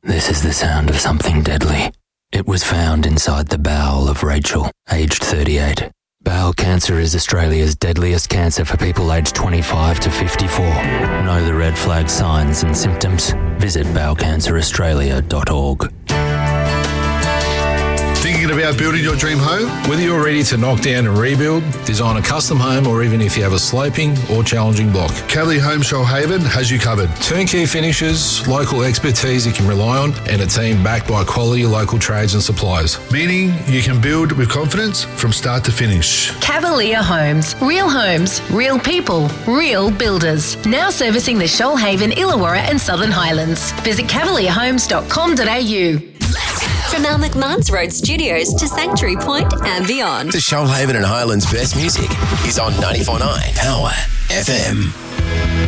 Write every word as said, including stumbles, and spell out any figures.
This is the sound of something deadly. It was found inside the bowel of Rachel, aged thirty-eight. Bowel cancer is Australia's deadliest cancer for people aged twenty-five to fifty-four. Know the red flag signs and symptoms? Visit bowel cancer australia dot org. Thinking about building your dream home? Whether you're ready to knock down and rebuild, design a custom home, or even if you have a sloping or challenging block, Cavalier Home Shoalhaven has you covered. Turnkey finishes, local expertise you can rely on, and a team backed by quality local trades and suppliers. Meaning you can build with confidence from start to finish. Cavalier Homes. Real homes, real people, real builders. Now servicing the Shoalhaven, Illawarra and Southern Highlands. Visit cavalier homes dot com dot a u. From our McMahon's Road studios to Sanctuary Point and beyond. The Shoalhaven and Highlands best music is on ninety-four point nine Power F M.